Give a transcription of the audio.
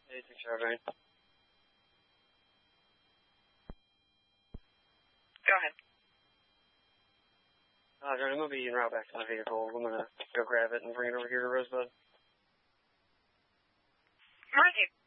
Hey, thanks, Charmaine. Go ahead. Johnny, I'm going to be en route back to my vehicle. I'm going to go grab it and bring it over here to Rosebud. Where is he?